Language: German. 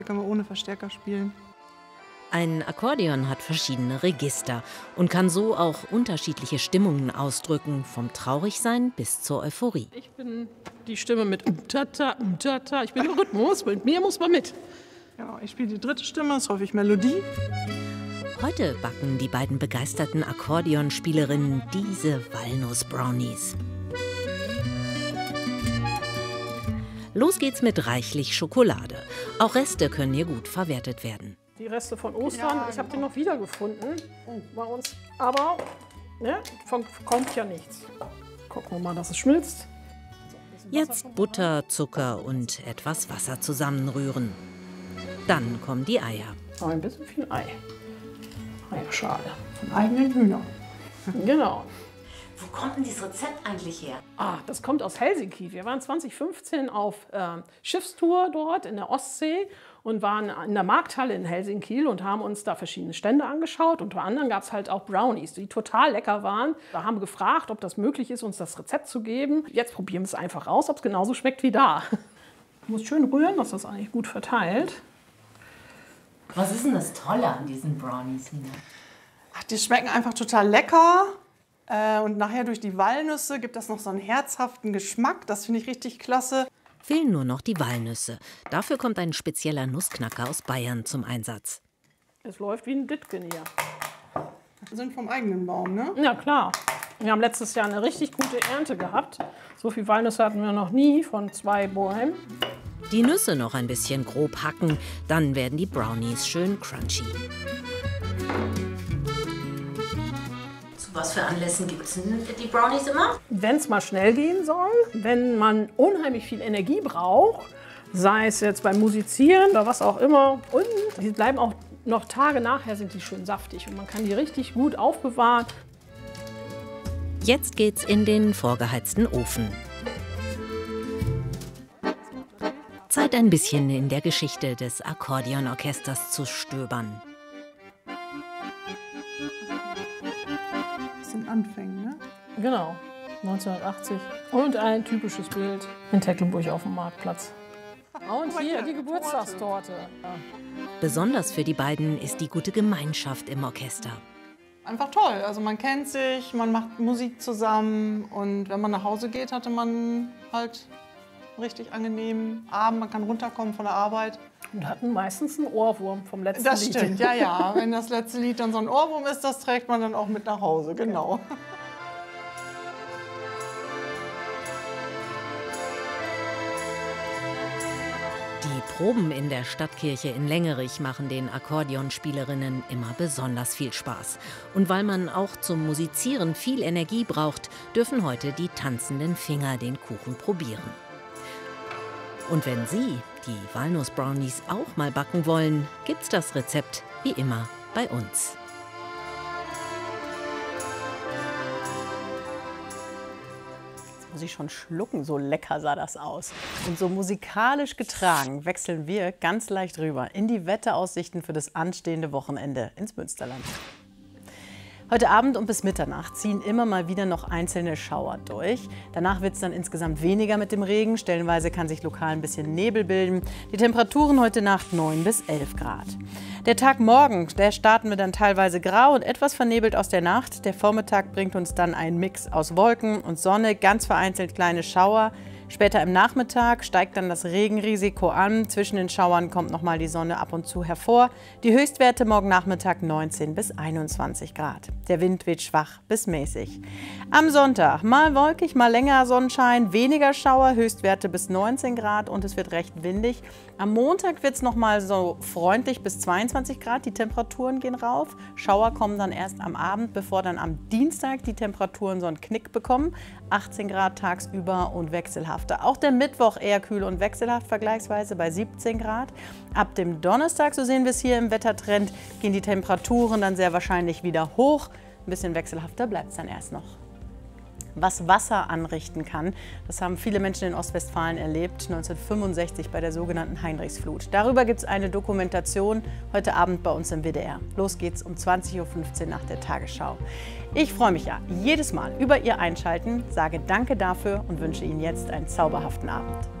Kann man ohne Verstärker spielen. Ein Akkordeon hat verschiedene Register und kann so auch unterschiedliche Stimmungen ausdrücken, vom Traurigsein bis zur Euphorie. Ich bin die Stimme mit Umtata, Umtata. Ich bin im Rhythmus, mit mir muss man mit. Genau, ich spiele die dritte Stimme, ist häufig Melodie. Heute backen die beiden begeisterten Akkordeonspielerinnen diese Walnuss-Brownies. Los geht's mit reichlich Schokolade. Auch Reste können hier gut verwertet werden. Die Reste von Ostern, ich habe die noch wiedergefunden bei uns. Aber ne, kommt ja nichts. Gucken wir mal, dass es schmilzt. Jetzt Butter, Zucker und etwas Wasser zusammenrühren. Dann kommen die Eier. Ein bisschen viel Ei. Eierschale. Von eigenen Hühnern. Genau. Wo kommt denn dieses Rezept eigentlich her? Das kommt aus Helsinki. Wir waren 2015 auf Schiffstour dort in der Ostsee und waren in der Markthalle in Helsinki und haben uns da verschiedene Stände angeschaut. Unter anderem gab es halt auch Brownies, die total lecker waren. Da haben wir gefragt, ob das möglich ist, uns das Rezept zu geben. Jetzt probieren wir es einfach aus, ob es genauso schmeckt wie da. Ich muss schön rühren, dass das eigentlich gut verteilt. Was ist denn das Tolle an diesen Brownies, Nina? Ach, die schmecken einfach total lecker. Und nachher durch die Walnüsse gibt das noch so einen herzhaften Geschmack. Das finde ich richtig klasse. Fehlen nur noch die Walnüsse. Dafür kommt ein spezieller Nussknacker aus Bayern zum Einsatz. Es läuft wie ein Ditken hier. Die sind vom eigenen Baum, ne? Ja, klar. Wir haben letztes Jahr eine richtig gute Ernte gehabt. So viel Walnüsse hatten wir noch nie von 2 Bäumen. Die Nüsse noch ein bisschen grob hacken, dann werden die Brownies schön crunchy. Zu was für Anlässen gibt es denn die Brownies immer? Wenn es mal schnell gehen soll, wenn man unheimlich viel Energie braucht, sei es jetzt beim Musizieren oder was auch immer, und die bleiben auch noch Tage nachher, sind die schön saftig und man kann die richtig gut aufbewahren. Jetzt geht's in den vorgeheizten Ofen. Zeit, ein bisschen in der Geschichte des Akkordeonorchesters zu stöbern. Das sind Anfängen, ne? Genau, 1980. Und ein typisches Bild in Tecklenburg auf dem Marktplatz. Und hier die Geburtstagstorte. Ja. Besonders für die beiden ist die gute Gemeinschaft im Orchester. Einfach toll. Also man kennt sich, man macht Musik zusammen und wenn man nach Hause geht, hatte man halt einen richtig angenehmen Abend. Man kann runterkommen von der Arbeit. Und hatten meistens einen Ohrwurm vom letzten Das Lied. stimmt, ja, ja. Wenn das letzte Lied dann so ein Ohrwurm ist, das trägt man dann auch mit nach Hause, genau. Die Proben in der Stadtkirche in Längerich machen den Akkordeonspielerinnen immer besonders viel Spaß. Und weil man auch zum Musizieren viel Energie braucht, dürfen heute die tanzenden Finger den Kuchen probieren. Und wenn Sie die Walnuss-Brownies auch mal backen wollen, gibt's das Rezept wie immer bei uns. Muss ich schon schlucken, so lecker sah das aus. Und so musikalisch getragen wechseln wir ganz leicht rüber in die Wetteraussichten für das anstehende Wochenende ins Münsterland. Heute Abend und bis Mitternacht ziehen immer mal wieder noch einzelne Schauer durch. Danach wird es dann insgesamt weniger mit dem Regen. Stellenweise kann sich lokal ein bisschen Nebel bilden. Die Temperaturen heute Nacht 9 bis 11 Grad. Der Tag morgen, der starten wir dann teilweise grau und etwas vernebelt aus der Nacht. Der Vormittag bringt uns dann einen Mix aus Wolken und Sonne, ganz vereinzelt kleine Schauer. Später im Nachmittag steigt dann das Regenrisiko an. Zwischen den Schauern kommt noch mal die Sonne ab und zu hervor. Die Höchstwerte morgen Nachmittag 19 bis 21 Grad. Der Wind weht schwach bis mäßig. Am Sonntag mal wolkig, mal länger Sonnenschein, weniger Schauer, Höchstwerte bis 19 Grad und es wird recht windig. Am Montag wird es noch mal so freundlich bis 22 Grad. Die Temperaturen gehen rauf. Schauer kommen dann erst am Abend, bevor dann am Dienstag die Temperaturen so einen Knick bekommen. 18 Grad tagsüber und wechselhafter. Auch der Mittwoch eher kühl und wechselhaft vergleichsweise bei 17 Grad. Ab dem Donnerstag, so sehen wir es hier im Wettertrend, gehen die Temperaturen dann sehr wahrscheinlich wieder hoch. Ein bisschen wechselhafter bleibt es dann erst noch. Was Wasser anrichten kann, das haben viele Menschen in Ostwestfalen erlebt, 1965 bei der sogenannten Heinrichsflut. Darüber gibt es eine Dokumentation heute Abend bei uns im WDR. Los geht's um 20:15 Uhr nach der Tagesschau. Ich freue mich ja jedes Mal über Ihr Einschalten, sage Danke dafür und wünsche Ihnen jetzt einen zauberhaften Abend.